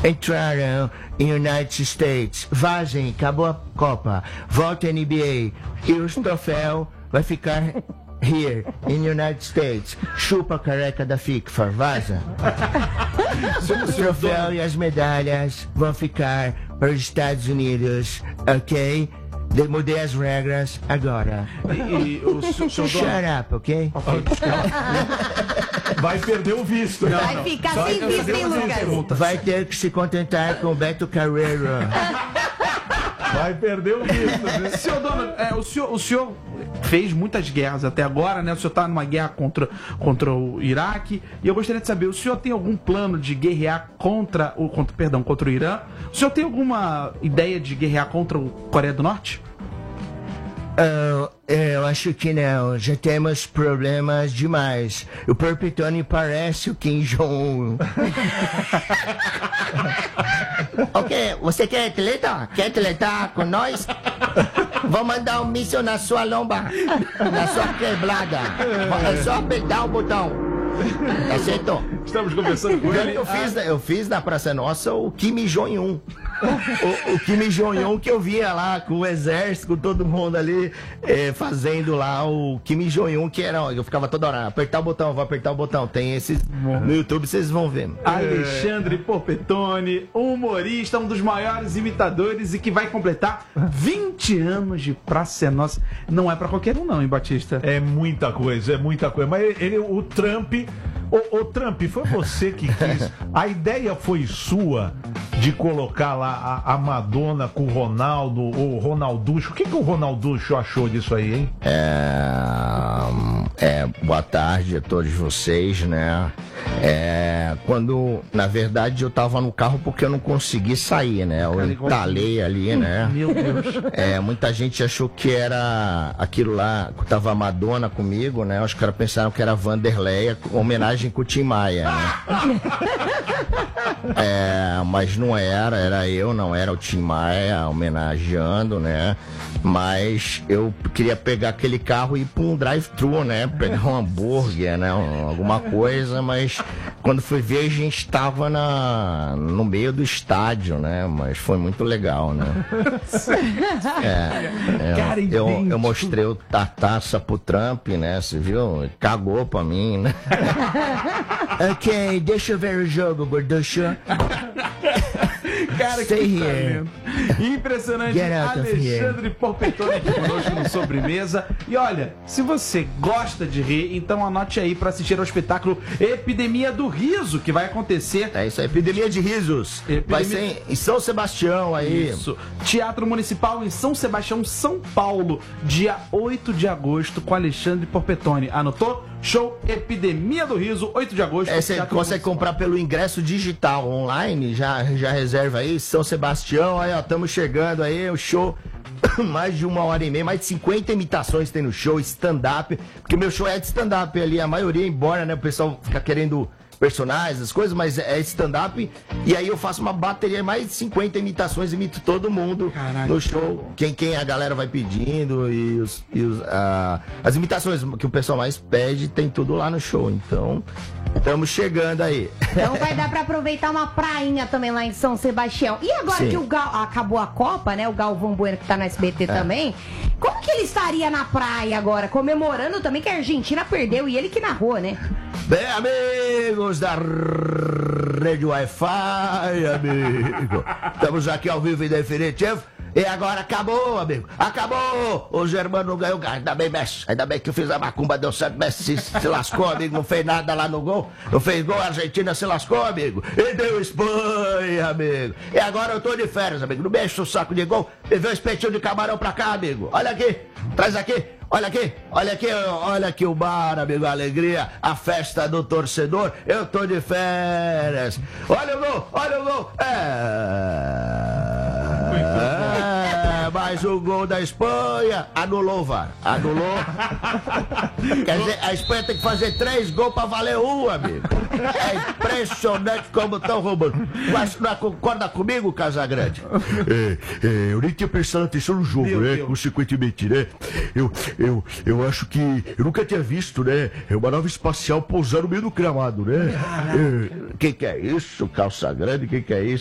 entraram em United States. Vazem, acabou a Copa. Volta a NBA. E os troféus vai ficar here, in United States. Chupa a careca da FIFA, vaza. Os troféus e as medalhas vão ficar para os Estados Unidos, ok? Mudei as regras agora. E o senhor Shut up, ok? Vai perder o visto. Vai ficar sem visto, hein, Lucas? Vai ter que se contentar com Beto Carreiro. Vai perder o visto. Senhor Donald, o senhor fez muitas guerras até agora, né? O senhor está numa guerra contra o Iraque. E eu gostaria de saber, o senhor tem algum plano de guerrear contra o Irã? O senhor tem alguma ideia de guerrear contra a Coreia do Norte? Eu acho que não. Já temos problemas demais. O Perpetone parece o Kim Jong-un. Ok, você quer atleta? Quer atletar com nós? Vou mandar um míssil na sua lomba, na sua quebrada. É só apertar o botão. Aceitou? Estamos conversando com ele. Eu fiz na Praça Nossa o Kim Jong-un. O Kim Jong-un que eu via lá com o exército, com todo mundo ali fazendo lá o Kim Jong-un, que era, eu ficava toda hora, apertar o botão, vou apertar o botão. Tem esses no YouTube, vocês vão ver. Alexandre Porpetone, humorista, um dos maiores imitadores e que vai completar 20 anos de Praça Nossa. Não é pra qualquer um não, hein, Batista? É muita coisa. Mas o Trump... Ô Trump, foi você que quis. A ideia foi sua de colocar lá a Madonna com o Ronaldo, o Ronalducho. O que o Ronalducho achou disso aí, hein? Boa tarde a todos vocês, né? Quando, na verdade, eu tava no carro porque eu não consegui sair, né? Eu entalei ali, né? Meu Deus. Muita gente achou que era aquilo lá, que tava a Madonna comigo, né? Os caras pensaram que era a Vanderleia, homenagem com o Tim Maia, né? Mas não era eu, não era o Tim Maia homenageando, né? Mas eu queria pegar aquele carro e ir pra um drive-thru, né? Pegar um hambúrguer, né? Alguma coisa, mas quando fui ver a gente tava no meio do estádio, né? Mas foi muito legal, né? Eu mostrei a taça pro Trump, né? Você viu? Cagou pra mim, né? Ok, deixa eu ver o jogo, gorducho. Cara, que talento. Impressionante. Alexandre Porpetone aqui conosco no Sobremesa. E olha, se você gosta de rir, então anote aí para assistir ao espetáculo Epidemia do Riso, que vai acontecer. É isso aí, Epidemia de Risos. Vai ser em São Sebastião aí. Isso. Teatro Municipal em São Sebastião, São Paulo, dia 8 de agosto, com Alexandre Porpetone. Anotou? Show Epidemia do Riso, 8 de agosto. Você consegue comprar pelo ingresso digital online, já reserva aí, São Sebastião, aí ó, estamos chegando aí, o show, mais de 1h30, mais de 50 imitações tem no show, stand-up, porque meu show é de stand-up ali, a maioria, embora, né, o pessoal fica querendo personagens, as coisas, mas é stand-up, e aí eu faço uma bateria, mais de 50 imitações, imito todo mundo. Caralho. No show, quem a galera vai pedindo, as imitações que o pessoal mais pede, tem tudo lá no show, então estamos chegando aí. Então vai dar pra aproveitar uma prainha também lá em São Sebastião. E agora Sim. que acabou a Copa, né, o Galvão Bueno que tá no SBT também, como que ele estaria na praia agora, comemorando também que a Argentina perdeu e ele que narrou, né? Bem, amigos da Rede Wi-Fi, amigo. Estamos aqui ao vivo e definitivo. E agora acabou, amigo. Acabou! O Germano não ganhou. Ainda bem, Messi. Ainda bem que eu fiz a macumba, deu certo. Messi se lascou, amigo. Não fez nada lá no gol. Não fez gol, a Argentina se lascou, amigo. E deu Espanha, amigo. E agora eu tô de férias, amigo. Não mexe o saco de gol. Me vê um espetinho de camarão pra cá, amigo. Olha aqui. Traz aqui. Olha aqui, olha aqui o bar, amigo, a alegria, a festa do torcedor, eu tô de férias. Olha o gol, mais o gol da Espanha, anulou o VAR, anulou. Quer dizer, a Espanha tem que fazer 3 gols pra valer 1, amigo. É impressionante como estão roubando. Mas não concorda comigo, Casagrande? Eu nem tinha prestado atenção no jogo, né, consequentemente, né? Eu acho que eu nunca tinha visto, né? É uma nave espacial pousar no meio do gramado, né? Que é isso, calça grande? Que é isso?